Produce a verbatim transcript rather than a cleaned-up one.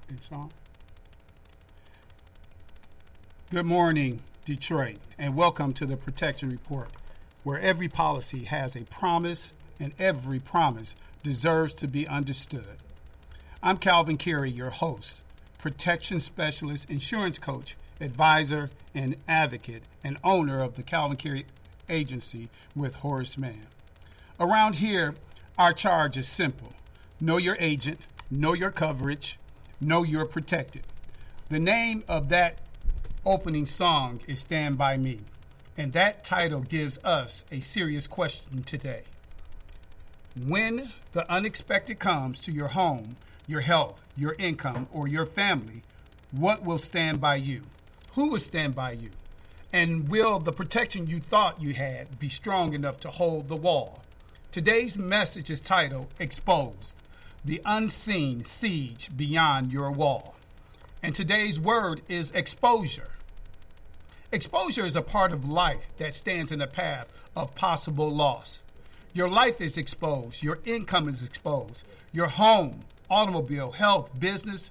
It's on. Good morning, Detroit, and welcome to the Protection Report, where every policy has a promise and every promise deserves to be understood. I'm Calvin Carey, your host, protection specialist, insurance coach, advisor, and advocate, and owner of the Calvin Carey Agency with Horace Mann. Around here, our charge is simple. Know your agent, know your coverage, know you're protected. The name of that opening song is Stand By Me, and that title gives us a serious question today. When the unexpected comes to your home, your health, your income, or your family, what will stand by you? Who will stand by you? And will the protection you thought you had be strong enough to hold the wall? Today's message is titled Exposed, the Unseen Siege Beyond Your Wall. And today's word is exposure. Exposure is a part of life that stands in the path of possible loss. Your life is exposed. Your income is exposed. Your home, automobile, health, business,